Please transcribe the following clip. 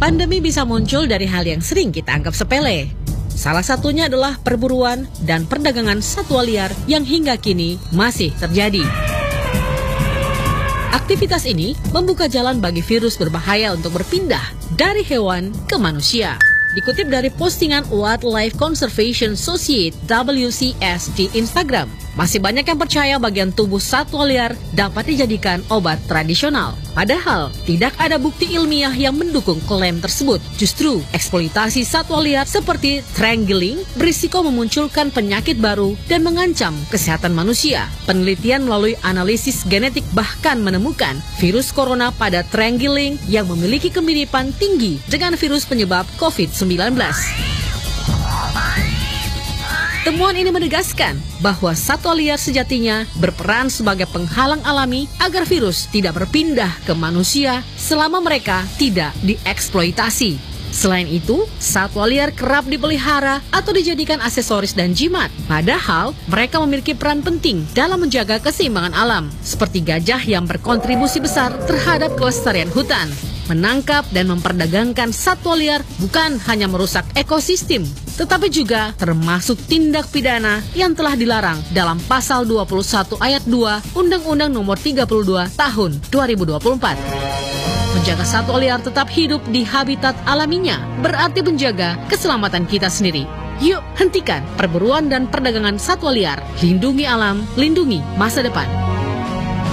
Pandemi bisa muncul dari hal yang sering kita anggap sepele. Salah satunya adalah perburuan dan perdagangan satwa liar yang hingga kini masih terjadi. Aktivitas ini membuka jalan bagi virus berbahaya untuk berpindah dari hewan ke manusia. Dikutip dari postingan Wildlife Conservation Society (WCS) di Instagram, masih banyak yang percaya bagian tubuh satwa liar dapat dijadikan obat tradisional. Padahal, tidak ada bukti ilmiah yang mendukung klaim tersebut. Justru, eksploitasi satwa liar seperti strangling berisiko memunculkan penyakit baru dan mengancam kesehatan manusia. Penelitian melalui analisis genetik bahkan menemukan virus corona pada strangling yang memiliki kemiripan tinggi dengan virus penyebab COVID-19. Temuan ini menegaskan bahwa satwa liar sejatinya berperan sebagai penghalang alami agar virus tidak berpindah ke manusia selama mereka tidak dieksploitasi. Selain itu, satwa liar kerap dipelihara atau dijadikan aksesoris dan jimat. Padahal, mereka memiliki peran penting dalam menjaga keseimbangan alam, seperti gajah yang berkontribusi besar terhadap kelestarian hutan. Menangkap dan memperdagangkan satwa liar bukan hanya merusak ekosistem, tetapi juga termasuk tindak pidana yang telah dilarang dalam Pasal 21 Ayat 2 Undang-Undang Nomor 32 Tahun 2024. Menjaga satwa liar tetap hidup di habitat alaminya berarti menjaga keselamatan kita sendiri. Yuk, hentikan perburuan dan perdagangan satwa liar. Lindungi alam, lindungi masa depan.